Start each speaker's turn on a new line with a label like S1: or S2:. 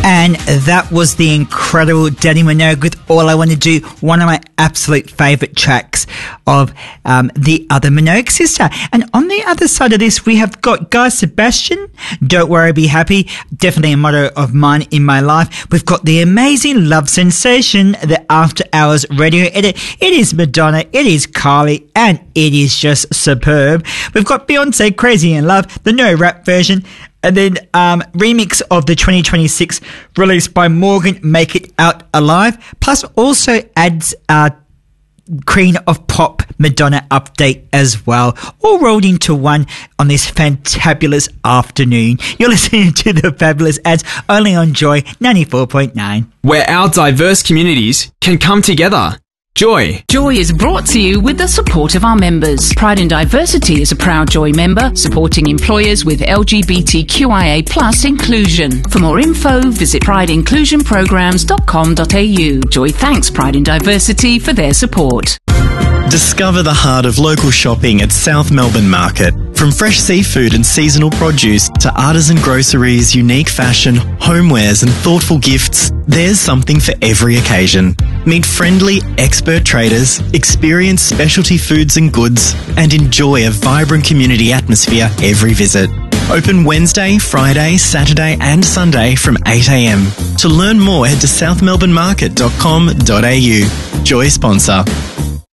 S1: And that was the incredible Danny Minogue with All I Want to Do, one of my absolute favourite tracks of the other Minogue sister. And on the other side of this, we have got Guy Sebastian, Don't Worry, Be Happy, definitely a motto of mine in my life. We've got the amazing love sensation, the After Hours radio edit. It is Madonna, it is Kylie, and it is just superb. We've got Beyonce, Crazy in Love, the no rap version, and then remix of the 2026 release by Morgan, Make It Out Alive, plus also adds Queen of Pop Madonna update as well, all rolled into one on this fantabulous afternoon. You're listening to the fabulous ads only on Joy 94.9,
S2: where our diverse communities can come together. Joy.
S3: Joy is brought to you with the support of our members. Pride in Diversity is a proud Joy member, supporting employers with LGBTQIA+ inclusion. For more info, visit prideinclusionprograms.com.au. Joy thanks Pride in Diversity for their support.
S4: Discover the heart of local shopping at South Melbourne Market. From fresh seafood and seasonal produce to artisan groceries, unique fashion, homewares and thoughtful gifts, there's something for every occasion. Meet friendly, expert traders, experience specialty foods and goods, and enjoy a vibrant community atmosphere every visit. Open Wednesday, Friday, Saturday and Sunday from 8 a.m. To learn more, head to southmelbournemarket.com.au. Joy sponsor.